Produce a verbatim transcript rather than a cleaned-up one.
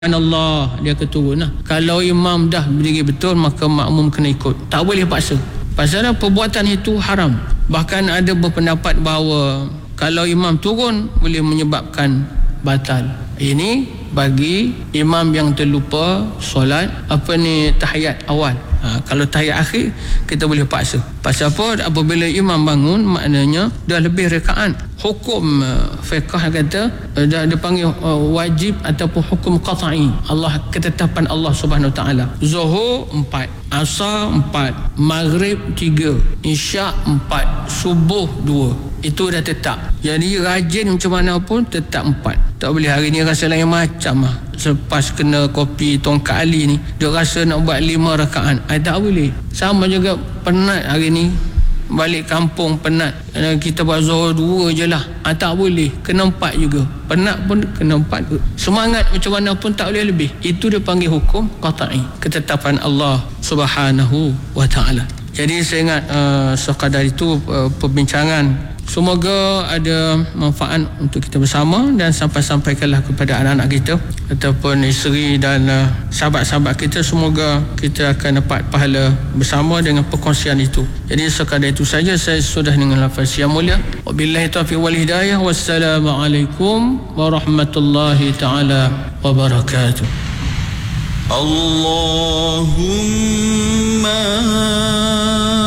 Allah, dia akan turun lah. Kalau imam dah berdiri betul, maka makmum kena ikut, tak boleh paksa. Pasal perbuatan itu haram. Bahkan ada berpendapat bahawa kalau imam turun boleh menyebabkan batal. Ini bagi imam yang terlupa solat apa ni tahiyat awal. Ha, kalau tahiyat akhir kita boleh paksa. Pasal apa? Apabila imam bangun, maknanya dah lebih rakaat. Hukum uh, fiqh kata uh, dah dipanggil uh, wajib ataupun hukum qat'i. Allah, ketetapan Allah Subhanahu Wa Taala. Zuhur empat, asar empat, maghrib tiga, isyak empat, subuh dua. Itu dah tetap. Jadi rajin macam mana pun tetap empat. Tak boleh hari ni rasa lain macam lah. Selepas kena kopi tongkat Ali ni, dia rasa nak buat lima rakaat. Ay, tak boleh. Sama juga penat hari ni, balik kampung penat, kita buat zuhur dua je lah. Ay, tak boleh. Kena empat juga. Penat pun kena empat. Semangat macam mana pun tak boleh lebih. Itu dia panggil hukum qat'i, ketetapan Allah Subhanahu Wa Taala. Jadi saya ingat uh, sekadar itu uh, perbincangan. Semoga ada manfaat untuk kita bersama dan sampai-sampaikanlah kepada anak-anak kita ataupun isteri dan uh, sahabat-sahabat kita. Semoga kita akan dapat pahala bersama dengan perkongsian itu. Jadi sekadar itu saja saya sudah dengan lafaz yang mulia. Wabillahi taufiq wal hidayah. Wassalamualaikum warahmatullahi taala wabarakatuh. Allahumma